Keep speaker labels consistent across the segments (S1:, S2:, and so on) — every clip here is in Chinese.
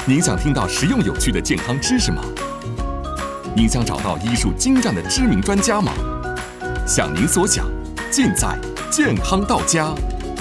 S1: 您想听到实用有趣的健康知识吗？您想找到医术精湛的知名专家吗？想您所想，尽在健康到家。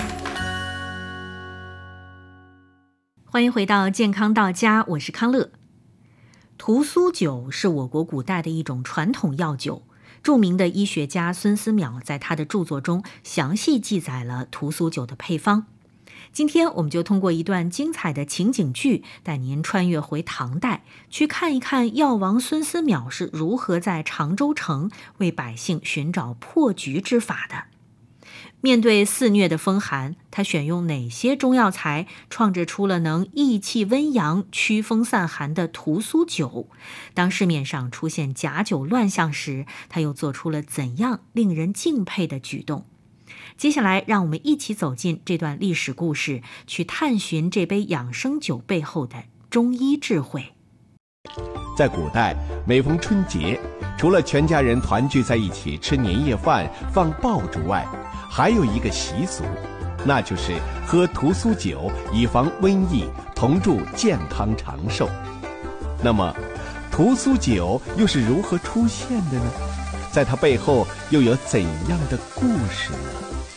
S2: 欢迎回到健康到家，我是康乐。屠苏酒是我国古代的一种传统药酒，著名的医学家孙思邈在他的著作中详细记载了屠苏酒的配方。今天我们就通过一段精彩的情景剧，带您穿越回唐代，去看一看药王孙思邈是如何在常州城为百姓寻找破局之法的。面对肆虐的风寒，他选用哪些中药材创制出了能益气温阳、驱风散寒的屠苏酒？当市面上出现假酒乱象时，他又做出了怎样令人敬佩的举动？接下来让我们一起走进这段历史故事，去探寻这杯养生酒背后的中医智慧。
S3: 在古代，每逢春节，除了全家人团聚在一起吃年夜饭、放爆竹外，还有一个习俗，那就是喝屠苏酒，以防瘟疫，同祝健康长寿。那么，屠苏酒又是如何出现的呢？在它背后又有怎样的故事呢？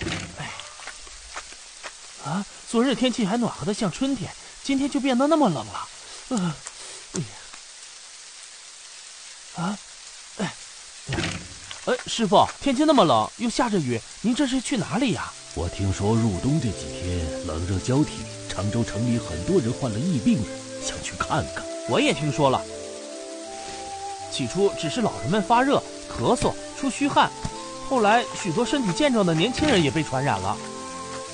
S4: 昨日天气还暖和的像春天，今天就变得那么冷了。师傅，天气那么冷，又下着雨，您这是去哪里呀？
S5: 我听说入冬这几天冷热交替，常州城里很多人患了疫病，想去看看。
S4: 我也听说了，起初只是老人们发热、咳嗽、出虚汗，后来许多身体健壮的年轻人也被传染了。